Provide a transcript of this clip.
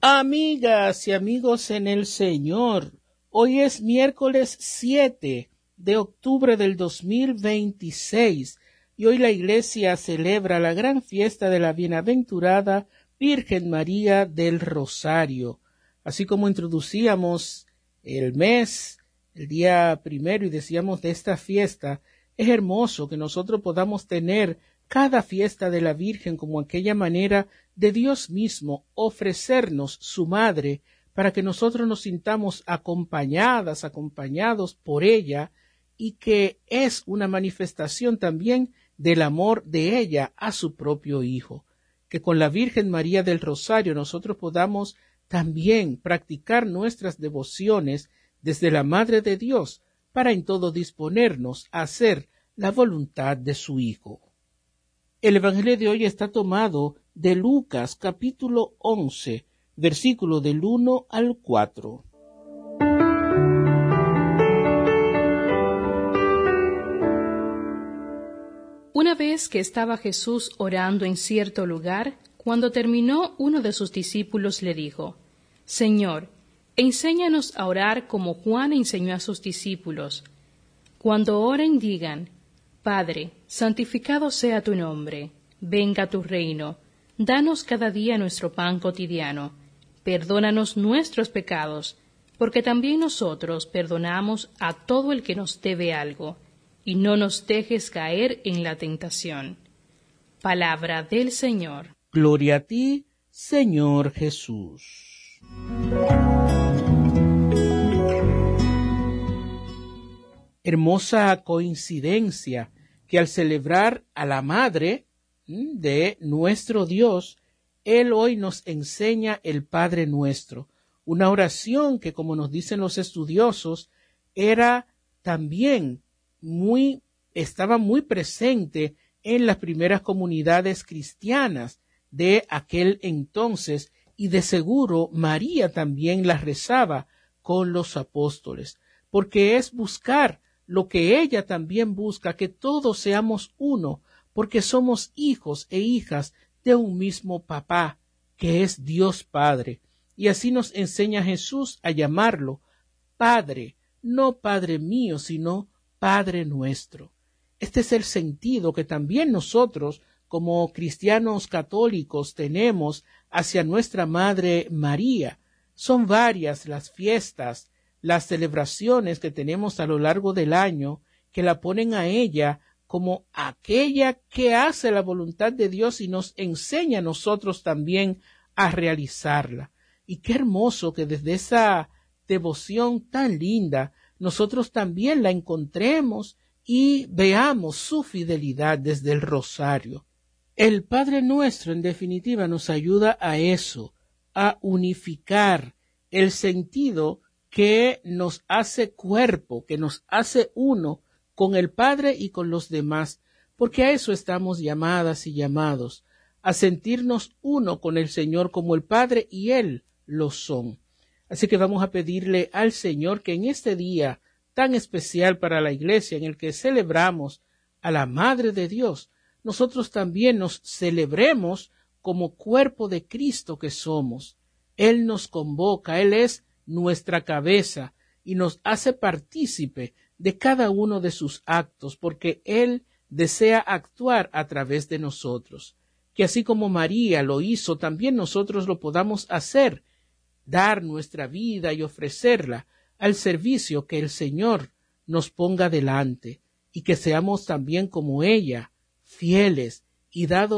Amigas y amigos en el Señor, hoy es miércoles 7 de octubre del 2026 y hoy la Iglesia celebra la gran fiesta de la bienaventurada Virgen María del Rosario. Así como introducíamos el mes, el día primero, y decíamos de esta fiesta, es hermoso que nosotros podamos tener cada fiesta de la Virgen como aquella manera de Dios mismo ofrecernos su madre para que nosotros nos sintamos acompañados por ella, y que es una manifestación también del amor de ella a su propio Hijo. Que con la Virgen María del Rosario nosotros podamos también practicar nuestras devociones desde la Madre de Dios para en todo disponernos a hacer la voluntad de su Hijo. El Evangelio de hoy está tomado de Lucas capítulo 11, versículo del 1 al 4. Una vez que estaba Jesús orando en cierto lugar, cuando terminó, uno de sus discípulos le dijo: Señor, enséñanos a orar como Juan enseñó a sus discípulos. Cuando oren, digan: Padre, santificado sea tu nombre, venga tu reino, danos cada día nuestro pan cotidiano, perdónanos nuestros pecados, porque también nosotros perdonamos a todo el que nos debe algo, y no nos dejes caer en la tentación. Palabra del Señor. Gloria a ti, Señor Jesús. Hermosa coincidencia que al celebrar a la Madre de nuestro Dios, Él hoy nos enseña el Padre Nuestro, una oración que, como nos dicen los estudiosos, era también estaba muy presente en las primeras comunidades cristianas de aquel entonces, y de seguro María también la rezaba con los apóstoles, porque es buscar lo que ella también busca, que todos seamos uno, porque somos hijos e hijas de un mismo papá, que es Dios Padre. Y así nos enseña Jesús a llamarlo Padre, no Padre mío, sino Padre nuestro. Este es el sentido que también nosotros, como cristianos católicos, tenemos hacia nuestra Madre María. Son varias las fiestas, las celebraciones que tenemos a lo largo del año, que la ponen a ella como aquella que hace la voluntad de Dios y nos enseña a nosotros también a realizarla. Y qué hermoso que desde esa devoción tan linda nosotros también la encontremos y veamos su fidelidad desde el rosario. El Padre Nuestro, en definitiva, nos ayuda a eso, a unificar el sentido que nos hace cuerpo, que nos hace uno con el Padre y con los demás, porque a eso estamos llamadas y llamados, a sentirnos uno con el Señor como el Padre y Él lo son. Así que vamos a pedirle al Señor que en este día tan especial para la Iglesia, en el que celebramos a la Madre de Dios, nosotros también nos celebremos como cuerpo de Cristo que somos. Él nos convoca, Él es nuestra cabeza y nos hace partícipe de cada uno de sus actos, porque Él desea actuar a través de nosotros. Que así como María lo hizo, también nosotros lo podamos hacer, dar nuestra vida y ofrecerla al servicio que el Señor nos ponga delante, y que seamos también como ella, fieles y dados